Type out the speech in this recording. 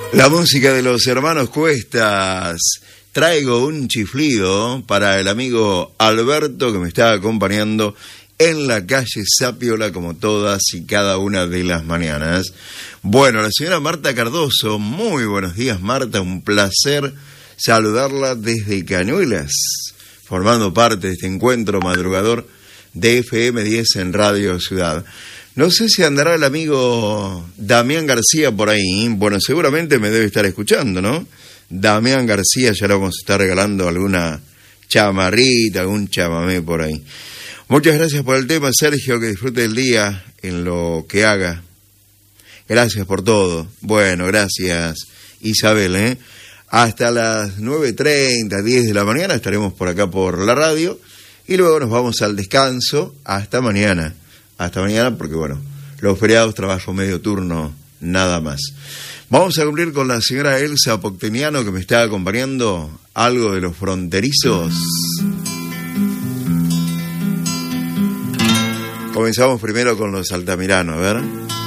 La música de los hermanos Cuestas. Traigo un chiflido para el amigo Alberto que me está acompañando en la calle Sapiola como todas y cada una de las mañanas. Bueno, la señora Marta Cardoso, muy buenos días Marta, un placer saludarla desde Cañuelas, formando parte de este encuentro madrugador de FM10 en Radio Ciudad. No sé si andará el amigo Damián García por ahí. Bueno, seguramente me debe estar escuchando, ¿no? Damián García, ya le vamos a estar regalando alguna chamarrita, algún chamamé por ahí. Muchas gracias por el tema, Sergio, que disfrute el día en lo que haga. Gracias por todo. Bueno, gracias, Isabel, Hasta las 9:30, 10 de la mañana estaremos por acá por la radio y luego nos vamos al descanso hasta mañana. Hasta mañana porque, bueno, los feriados trabajo medio turno, nada más. Vamos a cumplir con la señora Elsa Pocteniano que me está acompañando algo de los fronterizos. Comenzamos primero con los altamiranos, a ver.